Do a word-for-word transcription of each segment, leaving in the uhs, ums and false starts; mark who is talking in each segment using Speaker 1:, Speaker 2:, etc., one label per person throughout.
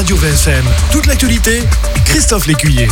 Speaker 1: Radio V S M. Toute l'actualité, Christophe Lécuyer.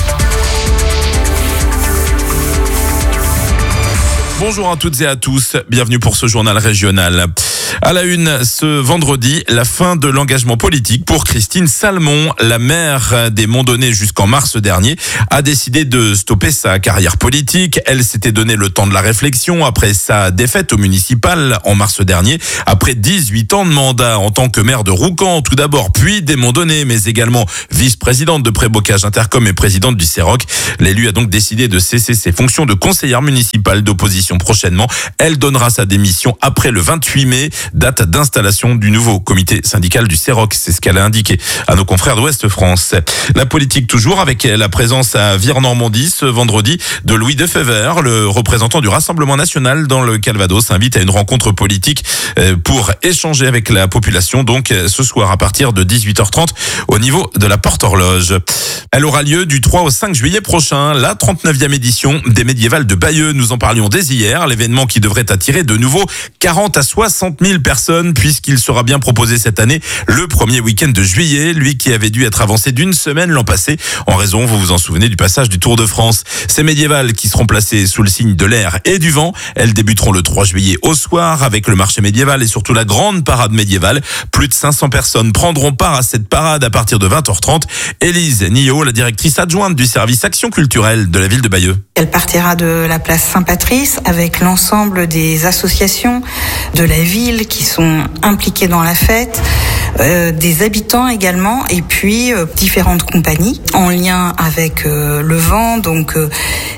Speaker 2: Bonjour à toutes et à tous, bienvenue pour ce journal régional. À la une, ce vendredi, la fin de l'engagement politique pour Christine Salmon. La maire des Monts-Donnais jusqu'en mars dernier a décidé de stopper sa carrière politique. Elle s'était donné le temps de la réflexion après sa défaite au municipal en mars dernier. Après dix-huit ans de mandat en tant que maire de Roucan, tout d'abord, puis des Monts-Donnais, mais également vice-présidente de Prébocage Intercom et présidente du CEROC. L'élu a donc décidé de cesser ses fonctions de conseillère municipale d'opposition prochainement. Elle donnera sa démission après le vingt-huit mai, date d'installation du nouveau comité syndical du CEROC. C'est ce qu'elle a indiqué à nos confrères d'Ouest France. La politique toujours avec la présence à Vire-Normandie ce vendredi de Louis Defever, le représentant du Rassemblement national dans le Calvados, invite à une rencontre politique pour échanger avec la population. Donc ce soir à partir de dix-huit heures trente au niveau de la Porte Horloge. Elle aura lieu du trois au cinq juillet prochain, la trente-neuvième édition des Médiévales de Bayeux. Nous en parlions dès hier, l'événement qui devrait attirer de nouveau quarante à soixante mille personnes puisqu'il sera bien proposé cette année le premier week-end de juillet, lui qui avait dû être avancé d'une semaine l'an passé en raison, vous vous en souvenez, du passage du Tour de France. Ces médiévales qui seront placées sous le signe de l'air et du vent, elles débuteront le trois juillet au soir avec le marché médiéval et surtout la grande parade médiévale. Plus de cinq cents personnes prendront part à cette parade à partir de vingt heures trente. Élise Nio, la directrice adjointe du service action culturelle de la ville de Bayeux.
Speaker 3: Elle partira de la place Saint-Patrice avec l'ensemble des associations de la ville qui sont impliquées dans la fête, euh, des habitants également, et puis euh, différentes compagnies en lien avec euh, le vent, donc euh,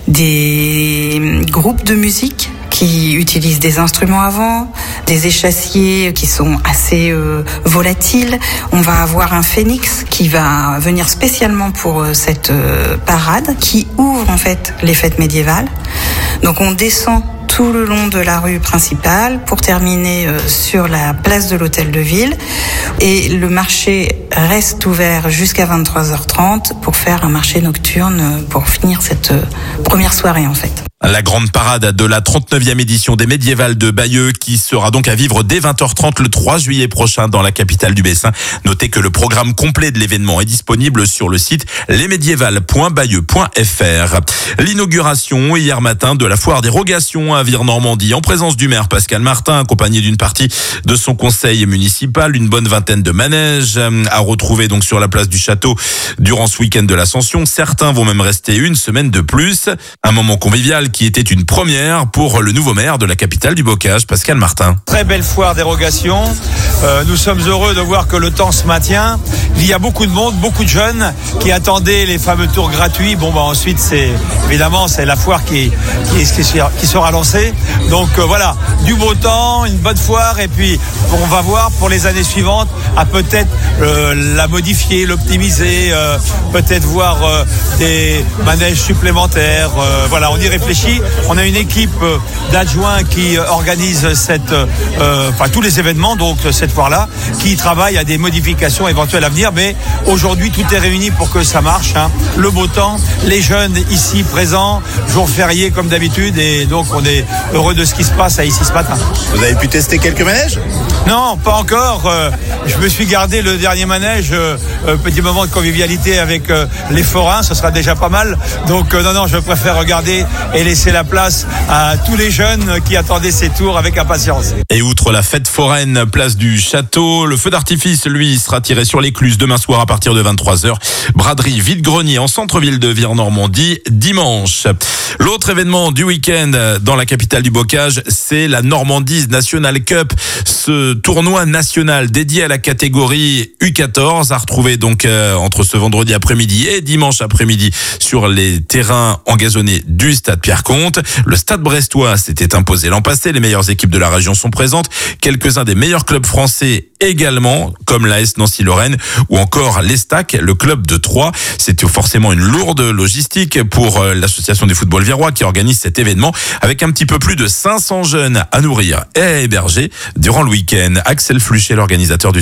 Speaker 3: des groupes de musique qui utilisent des instruments à vent, des échassiers qui sont assez euh, volatiles. On va avoir un phénix qui va venir spécialement pour euh, cette euh, parade qui ouvre en fait les fêtes médiévales. Donc on descend tout le long de la rue principale pour terminer euh, sur la place de l'Hôtel de Ville. Et le marché reste ouvert jusqu'à vingt-trois heures trente pour faire un marché nocturne pour finir cette euh, première soirée en fait.
Speaker 2: La grande parade de la trente-neuvième édition des Médiévales de Bayeux qui sera donc à vivre dès vingt heures trente le trois juillet prochain dans la capitale du Bessin. Notez que le programme complet de l'événement est disponible sur le site lesmédiévales point bayeux point f r. L'inauguration hier matin de la foire d'érogation à Vire-Normandie en présence du maire Pascal Martin, accompagné d'une partie de son conseil municipal, une bonne vingtaine de manèges à retrouver donc sur la place du château durant ce week-end de l'Ascension. Certains vont même rester une semaine de plus. Un moment convivial qui était une première pour le nouveau maire de la capitale du bocage, Pascal Martin.
Speaker 4: Très belle foire d'érogation. Euh, nous sommes heureux de voir que le temps se maintient. Il y a beaucoup de monde, beaucoup de jeunes qui attendaient les fameux tours gratuits. Bon, bah ensuite, c'est évidemment c'est la foire qui, qui, qui, qui sera lancée. Donc euh, voilà, du beau temps, une bonne foire, et puis on va voir pour les années suivantes à peut-être euh, la modifier, l'optimiser, euh, peut-être voir euh, des manèges supplémentaires. Euh, voilà, on y réfléchit. On a une équipe d'adjoints qui organise cette, euh, enfin tous les événements, donc cette foire-là, qui travaille à des modifications éventuelles à venir. Mais aujourd'hui, tout est réuni pour que ça marche. Hein. Le beau temps, les jeunes ici présents, jour férié comme d'habitude, et donc on est heureux de ce qui se passe à ici ce matin.
Speaker 5: Vous avez pu tester quelques manèges ?
Speaker 4: Non, pas encore. Euh, je me suis gardé le dernier manège, euh, euh, petit moment de convivialité avec euh, les forains, ce sera déjà pas mal. Donc euh, non, non, je préfère regarder et laisser la place à tous les jeunes qui attendaient ces tours avec impatience.
Speaker 2: Et outre la fête foraine, place du château, le feu d'artifice, lui, sera tiré sur l'écluse demain soir à partir de vingt-trois heures. Braderie vide-grenier en centre-ville de Vire-Normandie dimanche. L'autre événement du week-end dans la capitale du bocage, c'est la Normandie National Cup. Ce tournoi national dédié à la catégorie U quatorze à retrouver donc euh, entre ce vendredi après-midi et dimanche après-midi sur les terrains engazonnés du stade Pierre-Comte. Le stade brestois s'était imposé l'an passé. Les meilleures équipes de la région sont présentes. Quelques-uns des meilleurs clubs français également, comme l'A S Nancy-Lorraine ou encore l'Estac, le club de Troyes. C'était forcément une lourde logistique pour l'association des footballs virois qui organise cet événement avec un petit peu plus de cinq cents jeunes à nourrir et à héberger durant le week-end. Axel Fluchet, l'organisateur du tournoi.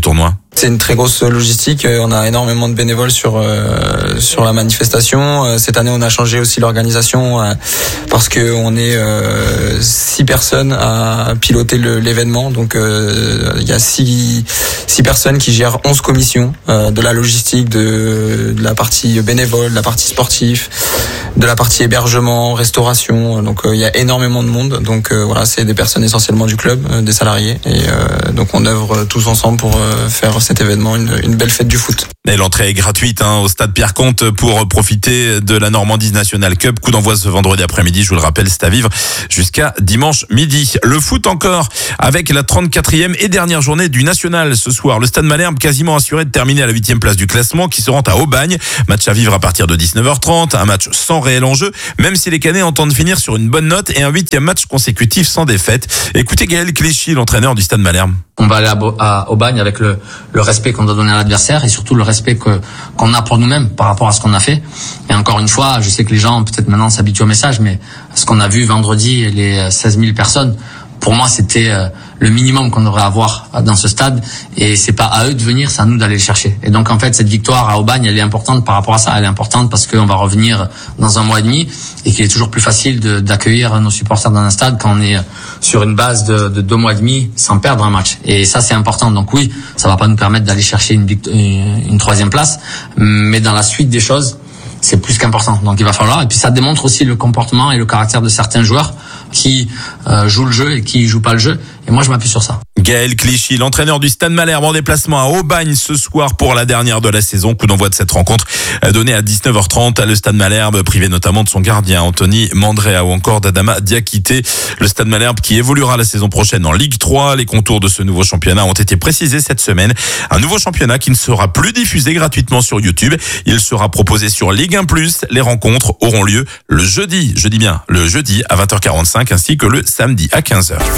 Speaker 6: C'est une très grosse logistique. On a énormément de bénévoles sur euh, sur la manifestation. Cette année, on a changé aussi l'organisation euh, parce que on est euh, six personnes à piloter le, l'événement. Donc, euh, il y a six six personnes qui gèrent onze commissions euh, de la logistique, de, de la partie bénévole, de la partie sportive, de la partie hébergement, restauration. Donc, euh, il y a énormément de monde. Donc, euh, voilà, c'est des personnes essentiellement du club, euh, des salariés. Et euh, donc, on œuvre tous ensemble pour euh, faire cet événement une, une belle fête du foot.
Speaker 2: Et l'entrée est gratuite hein, au stade Pierre-Comte pour profiter de la Normandie National Cup. Coup d'envoi ce vendredi après-midi, je vous le rappelle, c'est à vivre jusqu'à dimanche midi. Le foot encore avec la trente-quatrième et dernière journée du National ce soir. Le Stade Malherbe quasiment assuré de terminer à la huitième place du classement qui se rend à Aubagne. Match à vivre à partir de dix-neuf heures trente, un match sans réel enjeu, même si les Canets entendent finir sur une bonne note et un huitième match consécutif sans défaite. Écoutez Gaël Clichy, l'entraîneur du Stade Malherbe.
Speaker 7: On va aller à, à Aubagne avec le, le respect qu'on doit donner à l'adversaire et surtout le respect que, qu'on a pour nous-mêmes par rapport à ce qu'on a fait. Et encore une fois, je sais que les gens peut-être maintenant s'habituent au message, mais ce qu'on a vu vendredi, les seize mille personnes, pour moi, c'était le minimum qu'on devrait avoir dans ce stade. Et c'est pas à eux de venir, c'est à nous d'aller le chercher. Et donc, en fait, cette victoire à Aubagne, elle est importante par rapport à ça. Elle est importante parce qu'on va revenir dans un mois et demi et qu'il est toujours plus facile de, d'accueillir nos supporters dans un stade quand on est sur une base de, de deux mois et demi sans perdre un match. Et ça, c'est important. Donc oui, ça va pas nous permettre d'aller chercher une, une, une troisième place. Mais dans la suite des choses, c'est plus qu'important. Donc il va falloir. Et puis ça démontre aussi le comportement et le caractère de certains joueurs qui euh, jouent le jeu et qui jouent pas le jeu. Et moi, je m'appuie sur ça.
Speaker 2: Gaël Clichy, l'entraîneur du Stade Malherbe en déplacement à Aubagne ce soir pour la dernière de la saison. Coup d'envoi de cette rencontre donnée à dix-neuf heures trente. Le Stade Malherbe, privé notamment de son gardien Anthony Mandrea ou encore d'Adama Diakité. Le Stade Malherbe qui évoluera la saison prochaine en Ligue trois. Les contours de ce nouveau championnat ont été précisés cette semaine. Un nouveau championnat qui ne sera plus diffusé gratuitement sur YouTube. Il sera proposé sur Ligue un plus. Les rencontres auront lieu le jeudi, je dis bien le jeudi à vingt heures quarante-cinq ainsi que le samedi à quinze heures.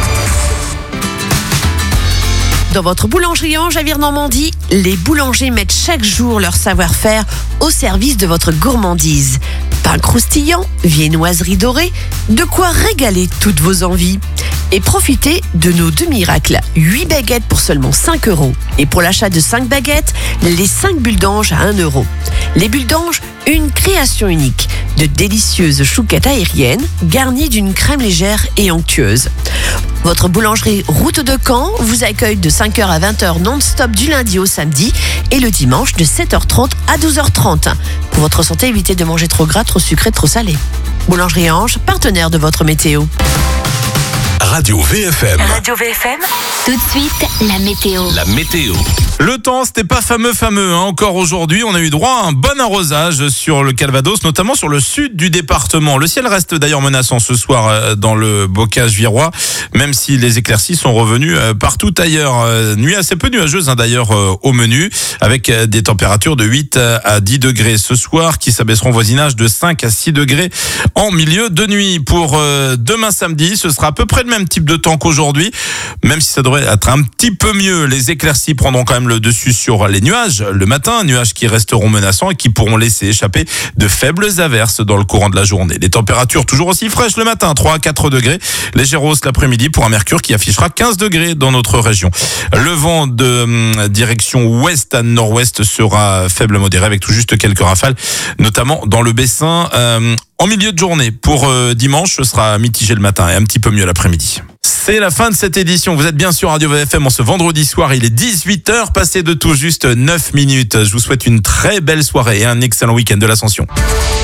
Speaker 8: Dans votre boulangerie Ange à Vire-Normandie, les boulangers mettent chaque jour leur savoir-faire au service de votre gourmandise. Pain croustillant, viennoiserie dorée, de quoi régaler toutes vos envies. Et profitez de nos deux miracles, huit baguettes pour seulement cinq euros. Et pour l'achat de cinq baguettes, les cinq bulles d'ange à un euro. Les bulles d'ange, une création unique. De délicieuses chouquettes aériennes garnies d'une crème légère et onctueuse. Votre boulangerie Route de Caen vous accueille de cinq heures à vingt heures non-stop du lundi au samedi et le dimanche de sept heures trente à douze heures trente. Pour votre santé, évitez de manger trop gras, trop sucré, trop salé. Boulangerie Ange, partenaire de votre météo.
Speaker 1: Radio V F M.
Speaker 9: Radio V F M. Tout de suite, la météo.
Speaker 1: La météo.
Speaker 2: Le temps, c'était pas fameux fameux. Hein. Encore aujourd'hui, on a eu droit à un bon arrosage sur le Calvados, notamment sur le sud du département. Le ciel reste d'ailleurs menaçant ce soir dans le bocage virois, même si les éclaircies sont revenues partout ailleurs. Nuit assez peu nuageuse hein, d'ailleurs au menu, avec des températures de huit à dix degrés ce soir, qui s'abaisseront au voisinage de cinq à six degrés en milieu de nuit. Pour demain samedi, ce sera à peu près le même type de temps qu'aujourd'hui, même si ça devrait être un petit peu mieux. Les éclaircies prendront quand même le dessus sur les nuages le matin, nuages qui resteront menaçants et qui pourront laisser échapper de faibles averses dans le courant de la journée. Les températures toujours aussi fraîches le matin, trois à quatre degrés, léger hausse l'après-midi pour un mercure qui affichera quinze degrés dans notre région. Le vent de hum, direction ouest à nord-ouest sera faible modéré avec tout juste quelques rafales, notamment dans le Bessin. Euh, En milieu de journée, pour euh, dimanche, ce sera mitigé le matin et un petit peu mieux l'après-midi. C'est la fin de cette édition. Vous êtes bien sur Radio V F M en ce vendredi soir. Il est dix-huit heures, passé de tout juste neuf minutes. Je vous souhaite une très belle soirée et un excellent week-end de l'Ascension.